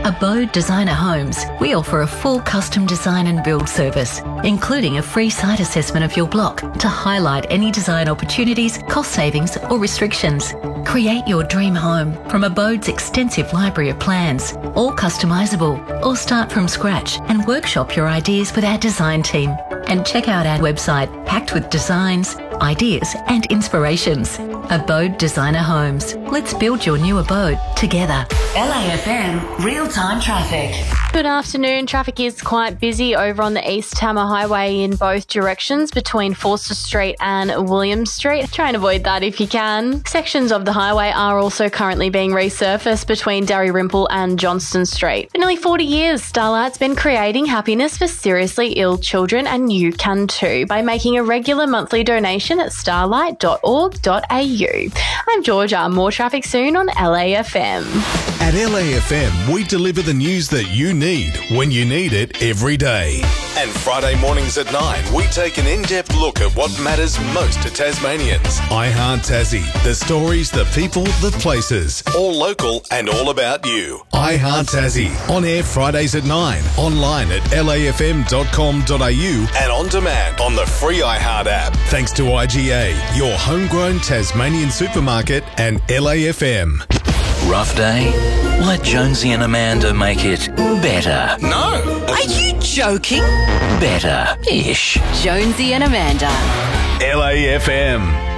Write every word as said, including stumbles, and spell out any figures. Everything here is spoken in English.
Abode Designer Homes, we offer a full custom design and build service, including a free site assessment of your block to highlight any design opportunities, cost savings or restrictions. Create your dream home from Abode's extensive library of plans, all customisable, or start from scratch and workshop your ideas with our design team. And check out our website packed with designs, ideas and inspirations. Abode Designer Homes. Let's build your new abode together. L A F M real-time traffic. Good afternoon. Traffic is quite busy over on the East Tamar Highway in both directions between Forster Street and William Street. Try and avoid that if you can. Sections of the highway are also currently being resurfaced between Dalrymple and Johnston Street. For nearly forty years, Starlight's been creating happiness for seriously ill children, and you can too by making a regular monthly donation at starlight dot org dot a u. I'm Georgia. More traffic soon on L A F M. At L A F M, we deliver the news that you need when you need it every day. And Friday mornings at nine, we take an in-depth look at what matters most to Tasmanians. I Heart Tassie, the stories, the people, the places, all local and all about you. I Heart Tassie, on air Fridays at nine, online at l a f m dot com dot a u and on demand on the free iHeart app. Thanks to I G A, your homegrown Tasmanian supermarket, and L A F M. Rough day? Let Jonesy and Amanda make it better. No! Are you joking? Better-ish. Jonesy and Amanda. L A F M.